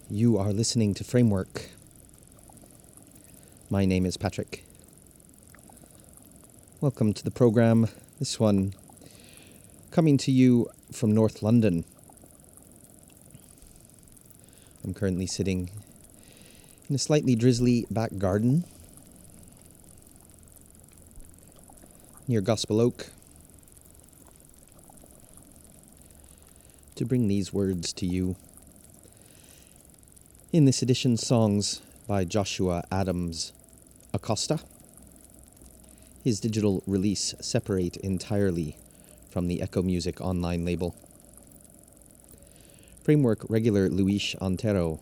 You are listening to Framework. My name is Patrick. Welcome to the program. This one coming to you from North London. I'm currently sitting in a slightly drizzly back garden near Gospel Oak to bring these words to you. In this edition, songs by Joshua Adams Acosta. His digital release separate entirely from the Echo Music online label. Framework regular Luis Antero.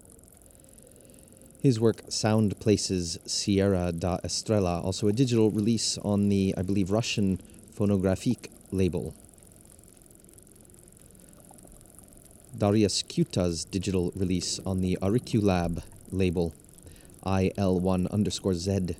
His work Sound Places Sierra da Estrella, also a digital release on the, I believe, Russian Phonographic label. Darius Kuta's digital release on the Auriculab label, IL1_Z.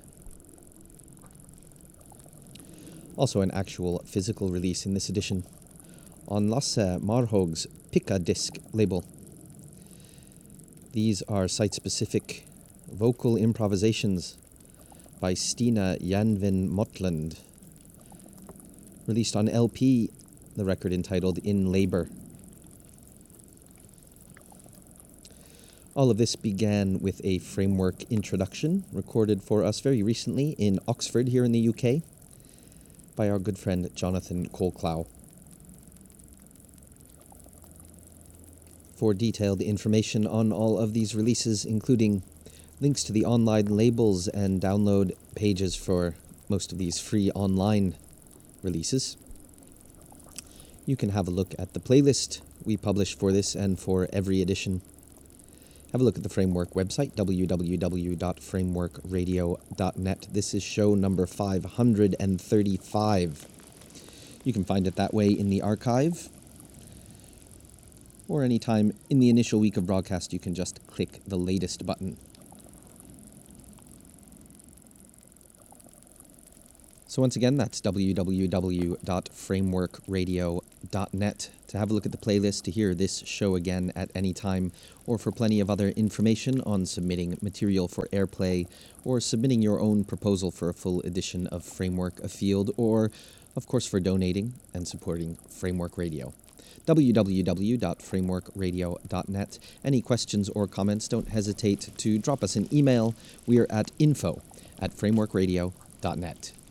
Also an actual physical release in this edition on Lasse Marhog's Pika Disc label. These are site-specific vocal improvisations by Stina Janvin Motland, released on LP, the record entitled In Labor. All of this began with a Framework introduction recorded for us very recently in Oxford here in the UK by our good friend Jonathan Colclough. For detailed information on all of these releases, including links to the online labels and download pages for most of these free online releases, you can have a look at the playlist we publish for this and for every edition. Have a look at the Framework website, www.frameworkradio.net. This is show number 535. You can find it that way in the archive, or anytime in the initial week of broadcast, you can just click the latest button. So once again, that's www.frameworkradio.net to have a look at the playlist, to hear this show again at any time, or for plenty of other information on submitting material for airplay, or submitting your own proposal for a full edition of Framework Afield, or, of course, for donating and supporting Framework Radio. www.frameworkradio.net. Any questions or comments, don't hesitate to drop us an email. We are at info@frameworkradio.net.